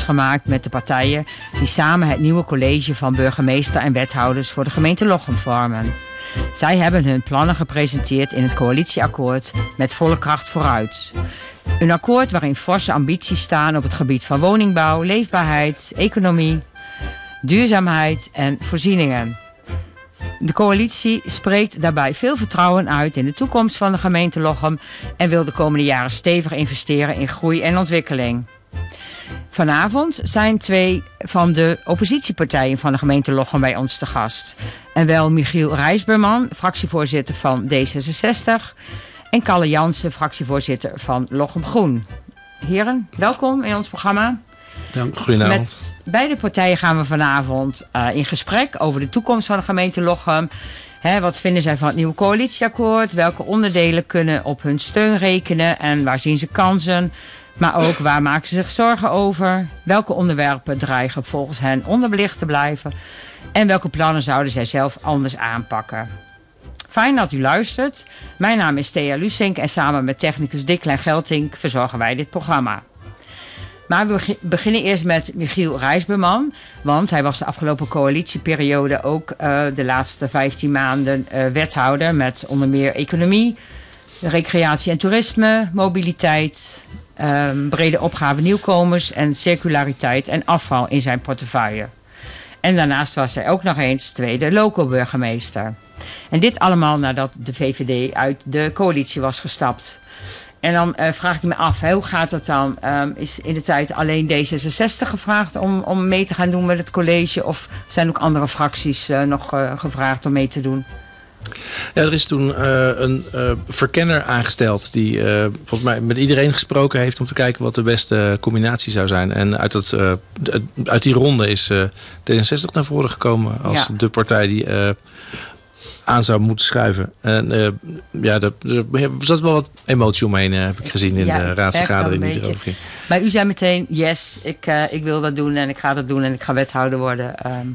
gemaakt met de partijen die samen het nieuwe college van burgemeester en wethouders voor de gemeente Lochem vormen. Zij hebben hun plannen gepresenteerd in het coalitieakkoord Met Volle Kracht Vooruit. Een akkoord waarin forse ambities staan op het gebied van woningbouw, leefbaarheid, economie, duurzaamheid en voorzieningen. De coalitie spreekt daarbij veel vertrouwen uit in de toekomst van de gemeente Lochem en wil de komende jaren stevig investeren in groei en ontwikkeling. Vanavond zijn 2 van de oppositiepartijen van de gemeente Lochem bij ons te gast. En wel Michiel Rijsberman, fractievoorzitter van D66... en Kalle Jansen, fractievoorzitter van Lochem Groen. Heren, welkom in ons programma. Goedenavond. Met beide partijen gaan we vanavond in gesprek over de toekomst van de gemeente Lochem. Wat vinden zij van het nieuwe coalitieakkoord? Welke onderdelen kunnen op hun steun rekenen en waar zien ze kansen? Maar ook waar maken ze zich zorgen over? Welke onderwerpen dreigen volgens hen onderbelicht te blijven? En welke plannen zouden zij zelf anders aanpakken? Fijn dat u luistert. Mijn naam is Thea Lusink en samen met technicus Dick Geltink verzorgen wij dit programma. Maar we beginnen eerst met Michiel Rijsberman. Want hij was de afgelopen coalitieperiode ook de laatste 15 maanden wethouder. Met onder meer economie, recreatie en toerisme, mobiliteit, brede opgave nieuwkomers en circulariteit en afval in zijn portefeuille. En daarnaast was hij ook nog eens tweede loco-burgemeester. En dit allemaal nadat de VVD uit de coalitie was gestapt. En dan vraag ik me af, hoe gaat dat dan? Is in de tijd alleen D66 gevraagd om mee te gaan doen met het college? Of zijn ook andere fracties nog gevraagd om mee te doen? Ja, er is toen een verkenner aangesteld die volgens mij met iedereen gesproken heeft om te kijken wat de beste combinatie zou zijn. En uit die ronde is D66 naar voren gekomen als de partij die aan zou moeten schuiven. En er zat wel wat emotie omheen, heb ik gezien in de raadsvergadering die erover ging. Maar u zei meteen, yes, ik wil dat doen en ik ga dat doen en ik ga wethouder worden.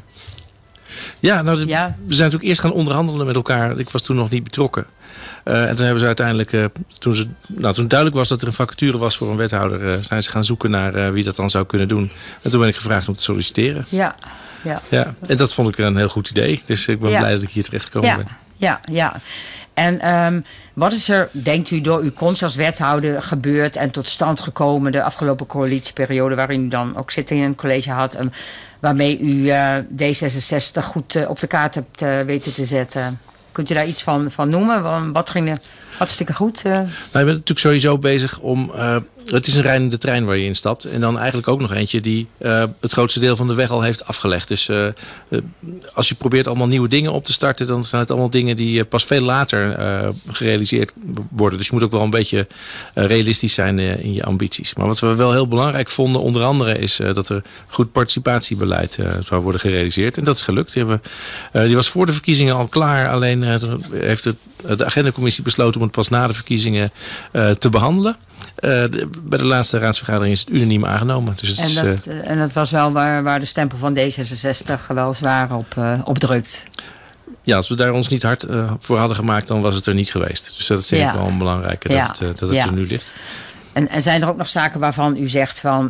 We zijn natuurlijk eerst gaan onderhandelen met elkaar. Ik was toen nog niet betrokken. En toen hebben ze uiteindelijk, toen duidelijk was dat er een vacature was voor een wethouder, zijn ze gaan zoeken naar wie dat dan zou kunnen doen. En toen ben ik gevraagd om te solliciteren. Ja, en dat vond ik een heel goed idee. Dus ik ben blij dat ik hier terecht gekomen ben. Ja. En wat is er, denkt u, door uw komst als wethouder gebeurd en tot stand gekomen de afgelopen coalitieperiode, waarin u dan ook zitting in een college had, waarmee u D66 goed op de kaart hebt weten te zetten? Kunt u daar iets van noemen? Wat ging er hartstikke goed? Je bent natuurlijk sowieso bezig om... het is een rijdende trein waar je instapt. En dan eigenlijk ook nog eentje die het grootste deel van de weg al heeft afgelegd. Dus als je probeert allemaal nieuwe dingen op te starten, dan zijn het allemaal dingen die pas veel later gerealiseerd worden. Dus je moet ook wel een beetje realistisch zijn in je ambities. Maar wat we wel heel belangrijk vonden, onder andere, is dat er goed participatiebeleid zou worden gerealiseerd. En dat is gelukt. Die was voor de verkiezingen al klaar. Alleen heeft de agendacommissie besloten om het pas na de verkiezingen te behandelen. Bij de laatste raadsvergadering is het unaniem aangenomen. Dus en dat was wel waar de stempel van D66 wel zwaar op drukt. Ja, als we daar ons niet hard voor hadden gemaakt, dan was het er niet geweest. Dus dat is zeker wel een belangrijke dat het er nu ligt. En zijn er ook nog zaken waarvan u zegt van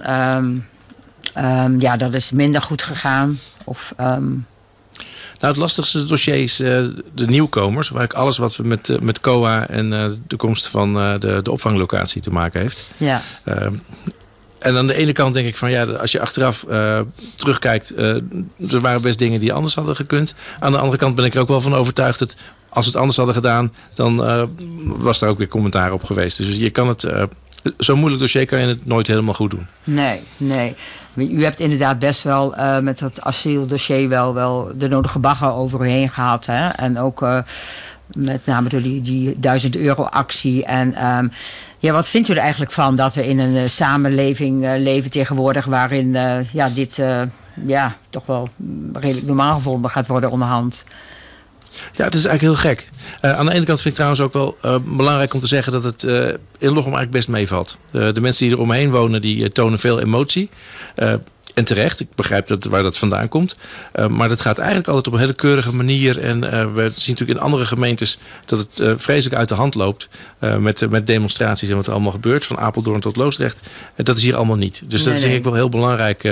dat is minder goed gegaan? Of... Nou, het lastigste dossier is de nieuwkomers. Waar alles wat we met COA en de komst van de opvanglocatie te maken heeft. Ja. En aan de ene kant denk ik van als je achteraf terugkijkt, er waren best dingen die anders hadden gekund. Aan de andere kant ben ik er ook wel van overtuigd dat als we het anders hadden gedaan, dan was daar ook weer commentaar op geweest. Dus je kan het... Zo'n moeilijk dossier kan je het nooit helemaal goed doen. Nee. U hebt inderdaad best wel met dat asieldossier wel de nodige bagger over u heen gehad. Hè? En ook met name door die €1000 actie. En wat vindt u er eigenlijk van dat we in een samenleving leven tegenwoordig waarin dit toch wel redelijk normaal gevonden gaat worden onderhand? Ja, het is eigenlijk heel gek. Aan de ene kant vind ik trouwens ook wel belangrijk om te zeggen dat het in Lochem eigenlijk best meevalt. De mensen die er omheen wonen, die tonen veel emotie. En terecht, ik begrijp waar dat vandaan komt. Maar dat gaat eigenlijk altijd op een hele keurige manier. En we zien natuurlijk in andere gemeentes dat het vreselijk uit de hand loopt. Met demonstraties en wat er allemaal gebeurt. Van Apeldoorn tot Loosdrecht. Dat is hier allemaal niet. Dus dat is denk ik wel heel belangrijk